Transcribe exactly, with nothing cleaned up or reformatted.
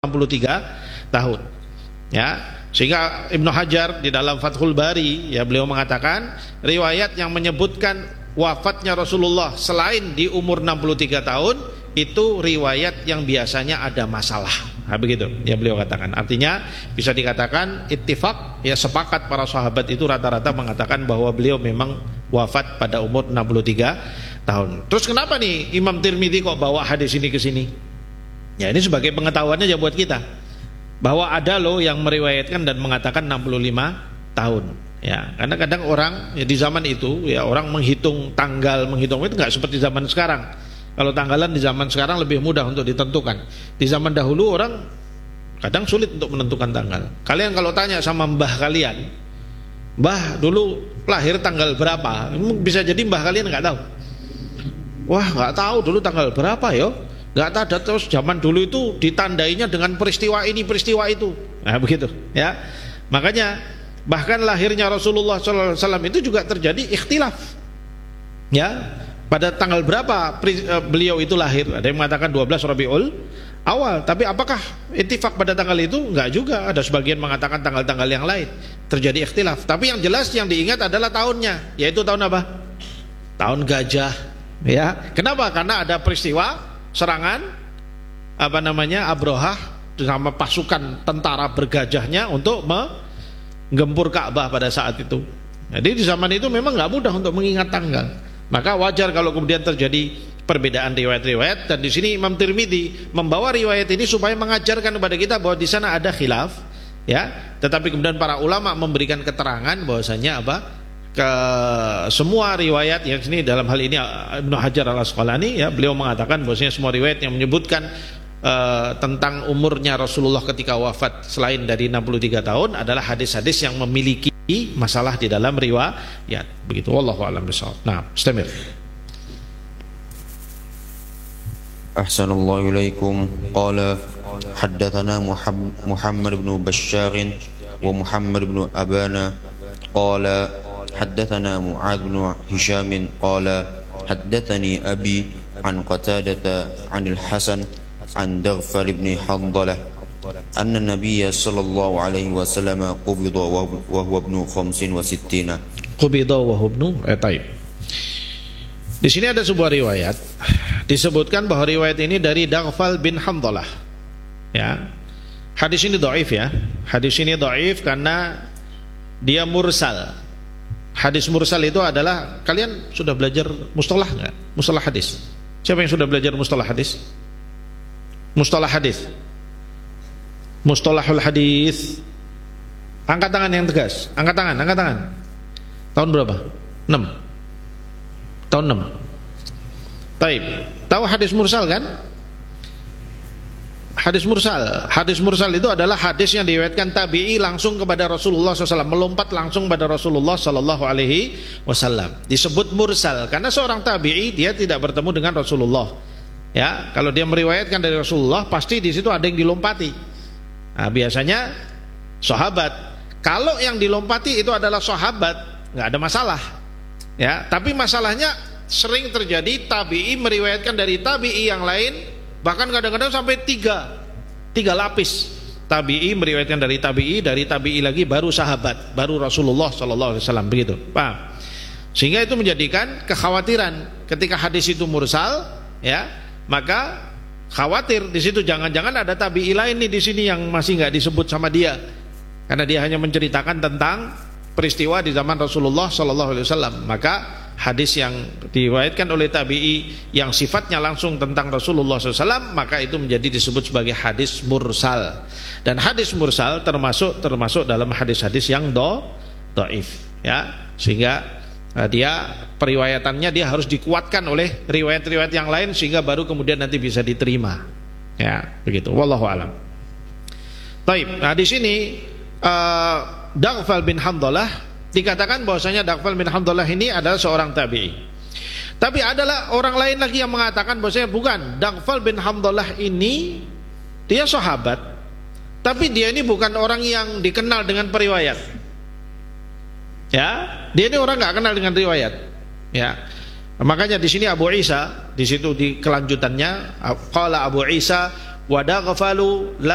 enam puluh tiga tahun. Ya, sehingga Ibnu Hajar di dalam Fathul Bari ya beliau mengatakan riwayat yang menyebutkan wafatnya Rasulullah selain di umur enam puluh tiga tahun itu riwayat yang biasanya ada masalah. Nah, begitu ya beliau katakan. Artinya bisa dikatakan ittifaq ya, sepakat para sahabat itu rata-rata mengatakan bahwa beliau memang wafat pada umur enam puluh tiga tahun. Terus kenapa nih Imam Tirmidzi kok bawa hadis ini ke sini? Ya, ini sebagai pengetahuannya aja buat kita, bahwa ada loh yang meriwayatkan dan mengatakan enam puluh lima tahun. Ya, karena kadang orang ya, di zaman itu ya orang menghitung tanggal, menghitung itu nggak seperti zaman sekarang. Kalau tanggalan di zaman sekarang lebih mudah untuk ditentukan. Di zaman dahulu orang kadang sulit untuk menentukan tanggal. Kalian kalau tanya sama mbah kalian, mbah dulu lahir tanggal berapa? Bisa jadi mbah kalian nggak tahu. Wah, nggak tahu dulu tanggal berapa yo? Nggak ada. Terus zaman dulu itu ditandainya dengan peristiwa ini, peristiwa itu. Nah begitu ya. Makanya bahkan lahirnya Rasulullah shallallahu alaihi wasallam itu juga terjadi ikhtilaf. Ya, pada tanggal berapa beliau itu lahir? Ada yang mengatakan dua belas Rabiul Awal. Tapi apakah ittifaq pada tanggal itu? Enggak juga. Ada sebagian mengatakan tanggal-tanggal yang lain. Terjadi ikhtilaf. Tapi yang jelas yang diingat adalah tahunnya, yaitu tahun apa? Tahun gajah. Ya. Kenapa? Karena ada peristiwa serangan apa namanya Abrahah sama pasukan tentara bergajahnya untuk menggempur Ka'bah pada saat itu. Jadi di zaman itu memang nggak mudah untuk mengingat tanggal. Maka wajar kalau kemudian terjadi perbedaan riwayat-riwayat, dan di sini Imam Tirmidzi membawa riwayat ini supaya mengajarkan kepada kita bahwa di sana ada khilaf, ya. Tetapi kemudian para ulama memberikan keterangan bahwasanya apa? Ke semua riwayat yang sini dalam hal ini Ibnu Hajar Al-Asqalani ya, beliau mengatakan bahwasanya semua riwayat yang menyebutkan uh, tentang umurnya Rasulullah ketika wafat selain dari enam puluh tiga tahun adalah hadis-hadis yang memiliki masalah di dalam riwayat. Begitu, wallahu a'lam bishawab. Nah, istamir. Ahsanallahu ilaikum. Qala haddatsana Muhammad bin Bashar wa Muhammad bin Abana qala haddatsana Mu'adz bin Hisham qala haddatsani abi an Qatadah an al-Hasan an Daghfal bin Handalah anna Nabiyya sallallahu alaihi wasallam qubida wa huwa ibnu khamsin wa sittina. Qubida wa huwa ibnu eh taib. Di sini ada sebuah riwayat disebutkan bahwa riwayat ini dari Daghfal bin Handalah. Ya. Hadis ini dhaif ya. Hadis ini dhaif karena dia mursal. Hadis mursal itu adalah, kalian sudah belajar mustalah enggak? Mustalah hadis. Siapa yang sudah belajar mustalah hadis? Mustalah hadis. Mustalahul hadis. Angkat tangan yang tegas. Angkat tangan, angkat tangan. Tahun berapa? enam. Tahun enam. Taib. Tahu hadis mursal kan? Hadis mursal. Hadis mursal itu adalah hadis yang diriwayatkan tabi'i langsung kepada Rasulullah shallallahu alaihi wasallam, melompat langsung pada Rasulullah shallallahu alaihi wasallam. Disebut mursal karena seorang tabi'i dia tidak bertemu dengan Rasulullah. Ya, kalau dia meriwayatkan dari Rasulullah pasti di situ ada yang dilompati. Nah, biasanya sahabat. Kalau yang dilompati itu adalah sahabat, nggak ada masalah. Ya, tapi masalahnya sering terjadi tabi'i meriwayatkan dari tabi'i yang lain, bahkan kadang-kadang sampai tiga tiga lapis. Tabi'i meriwayatkan dari tabi'i, dari tabi'i lagi baru sahabat, baru Rasulullah shallallahu alaihi wasallam, begitu. Paham? Sehingga itu menjadikan kekhawatiran ketika hadis itu mursal, ya, maka khawatir di situ jangan-jangan ada tabi'i lain nih di sini yang masih nggak disebut sama dia, karena dia hanya menceritakan tentang peristiwa di zaman Rasulullah shallallahu alaihi wasallam. Maka hadis yang diriwayatkan oleh tabi'i yang sifatnya langsung tentang Rasulullah shallallahu alaihi wasallam, maka itu menjadi disebut sebagai hadis mursal. Dan hadis mursal termasuk termasuk dalam hadis-hadis yang do dhaif, ya, sehingga uh, dia periwayatannya dia harus dikuatkan oleh riwayat-riwayat yang lain sehingga baru kemudian nanti bisa diterima. Ya, begitu. Wallahu alam. Baik. Nah, di sini uh, Daghfal bin Handalah dikatakan bahwasanya Daghfal bin Handalah ini adalah seorang tabi'i. Tapi adalah orang lain lagi yang mengatakan bahwasanya bukan, Daghfal bin Handalah ini dia sahabat, tapi dia ini bukan orang yang dikenal dengan periwayat. Ya, dia ini orang nggak kenal dengan riwayat. Ya, makanya di sini Abu Isa di situ di kelanjutannya qala Abu Isa wa Daghfalu